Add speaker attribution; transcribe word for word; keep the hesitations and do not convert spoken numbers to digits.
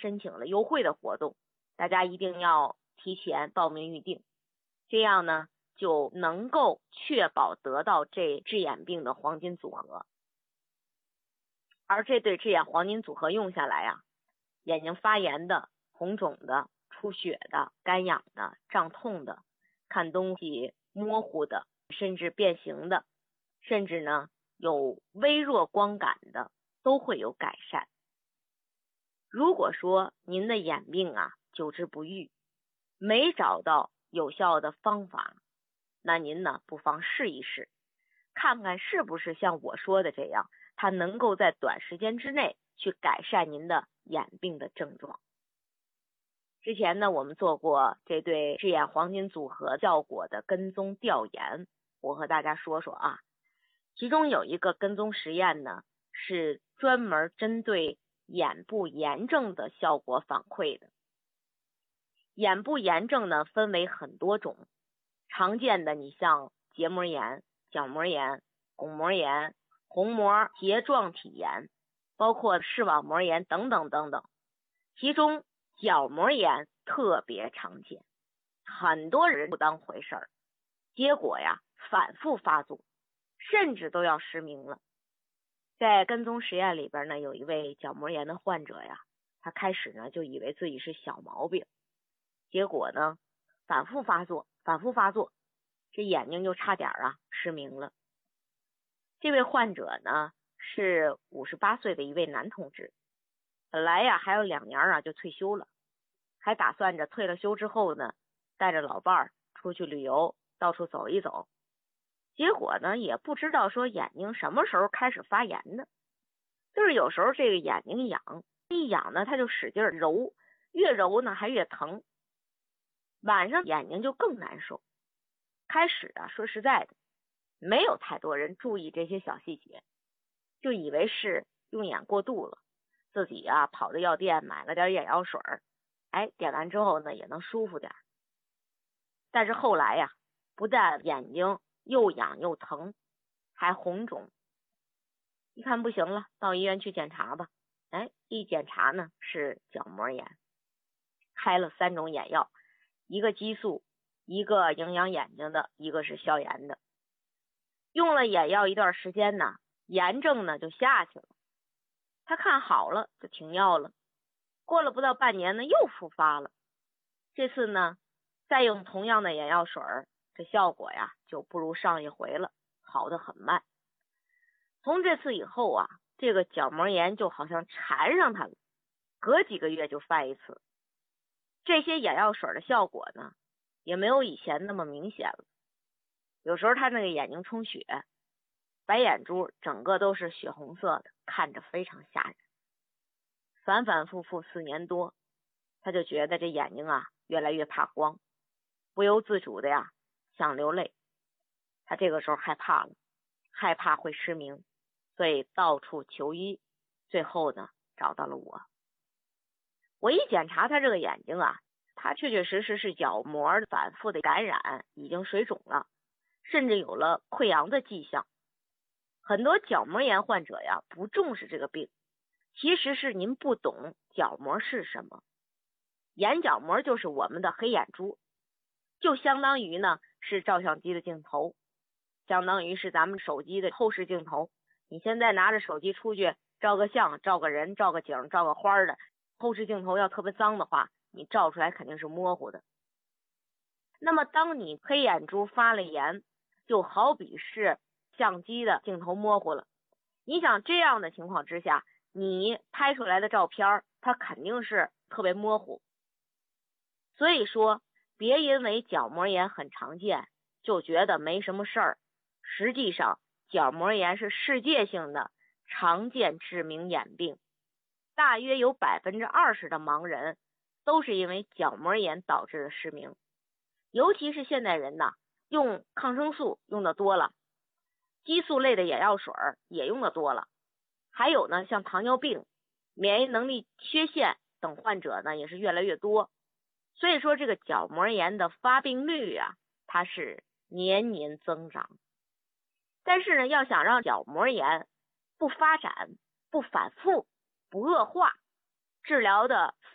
Speaker 1: 申请了优惠的活动，大家一定要提前报名预定，这样呢就能够确保得到这治眼病的黄金组合。而这对治眼黄金组合用下来啊，眼睛发炎的、红肿的、出血的、干痒的、胀痛的、看东西模糊的，甚至变形的，甚至呢有微弱光感的，都会有改善。如果说您的眼病啊久治不愈，没找到有效的方法，那您呢不妨试一试，看看是不是像我说的这样，它能够在短时间之内去改善您的眼病的症状。之前呢我们做过这对治眼黄金组合效果的跟踪调研，我和大家说说啊。其中有一个跟踪实验呢是专门针对眼部炎症的效果反馈的。眼部炎症呢分为很多种，常见的你像结膜炎、角膜炎、巩膜炎、虹膜睫状体炎，包括视网膜炎等等等等。其中角膜炎特别常见，很多人不当回事儿，结果呀反复发作，甚至都要失明了。在跟踪实验里边呢，有一位角膜炎的患者呀，他开始呢就以为自己是小毛病，结果呢反复发作反复发作，这眼睛就差点啊失明了。这位患者呢是五十八岁的一位男同志，本来呀还有两年啊就退休了，还打算着退了休之后呢带着老伴儿出去旅游，到处走一走。结果呢也不知道说眼睛什么时候开始发炎的，就是有时候这个眼睛痒，一痒呢他就使劲揉，越揉呢还越疼，晚上眼睛就更难受。开始啊说实在的没有太多人注意这些小细节，就以为是用眼过度了，自己啊跑到药店买了点眼药水，哎点完之后呢也能舒服点。但是后来呀不但眼睛又痒又疼，还红肿，一看不行了，到医院去检查吧。哎，一检查呢是角膜炎，开了三种眼药，一个激素，一个营养眼睛的，一个是消炎的。用了眼药一段时间呢，炎症呢就下去了，他看好了就停药了。过了不到半年呢又复发了，这次呢再用同样的眼药水，这效果呀就不如上一回了，好得很慢。从这次以后啊，这个角膜炎就好像缠上他了，隔几个月就犯一次。这些眼药水的效果呢也没有以前那么明显了，有时候他那个眼睛充血，白眼珠整个都是血红色的，看着非常吓人。反反复复四年多，他就觉得这眼睛啊越来越怕光，不由自主的呀想流泪。他这个时候害怕了，害怕会失明，所以到处求医，最后呢找到了我。我一检查他这个眼睛啊，他确确实实是角膜反复的感染，已经水肿了，甚至有了溃疡的迹象。很多角膜炎患者呀不重视这个病，其实是您不懂角膜是什么。眼角膜就是我们的黑眼珠，就相当于呢是照相机的镜头，相当于是咱们手机的后视镜头。你现在拿着手机出去照个相，照个人，照个景，照个花的，后视镜头要特别脏的话，你照出来肯定是模糊的。那么当你黑眼珠发了炎，就好比是相机的镜头模糊了，你想这样的情况之下，你拍出来的照片它肯定是特别模糊。所以说别因为角膜炎很常见就觉得没什么事儿，实际上角膜炎是世界性的常见致命眼病，大约有 百分之二十 的盲人都是因为角膜炎导致的失明。尤其是现代人呢，用抗生素用的多了，激素类的眼药水也用的多了，还有呢像糖尿病、免疫能力缺陷等患者呢也是越来越多。所以说这个角膜炎的发病率啊，它是年年增长。但是呢，要想让角膜炎不发展、不反复、不恶化，治疗的